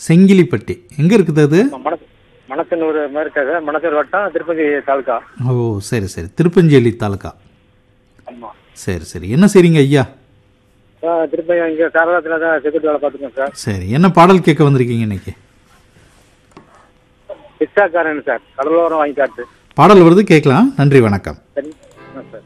செங்கிலிப்பட்டி எங்கே இருக்குது அது? மணச்சனூர் மாதிரி இருக்காது, மணச்சனூர் வட்டம், திருப்பதி தாலுக்கா. ஓ சரி சரி, திருப்பஞ்சேலி தாலுக்கா. ஆமாம். சரி சரி, என்ன செய்றீங்க ஐயா? திருப்பதி இங்கே காரவாரத்தில் தான் செக்யூரிட்டி வேலை பார்த்துக்கோங்க சார். சரி, என்ன பாடல் கேட்க வந்திருக்கீங்க இன்னைக்கு? பிச்சாக்காரன் சார், கடலோரம் வாங்கி காட்டு பாடல் வருது, கேட்கலாம். நன்றி, வணக்கம். சரி.